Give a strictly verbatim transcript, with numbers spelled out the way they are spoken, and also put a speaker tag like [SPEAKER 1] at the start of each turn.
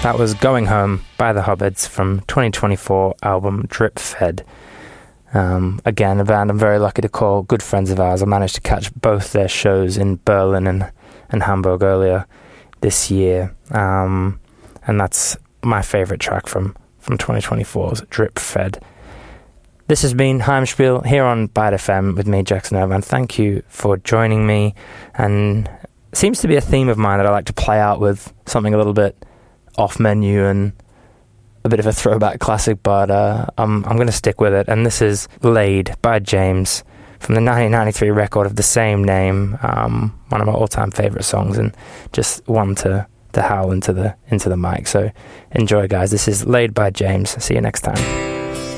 [SPEAKER 1] That was Going Home by the Hobbids from twenty twenty-four album Drip Fed. Um, again, a band I'm very lucky to call good friends of ours. I managed to catch both their shows in Berlin and, and Hamburg earlier this year. Um, and that's my favourite track from, from twenty twenty-four's Drip Fed. This has been Heimspiel here on Byte F M with me, Jackson Irvine. Thank you for joining me. And it seems to be a theme of mine that I like to play out with something a little bit off menu and a bit of a throwback classic, but uh, I'm, I'm going to stick with it. And this is Laid by James from the nineteen ninety-three record of the same name. Um, one of my all-time favourite songs, and just one to, to howl into the into the mic. So enjoy, guys. This is Laid by James. See you next time.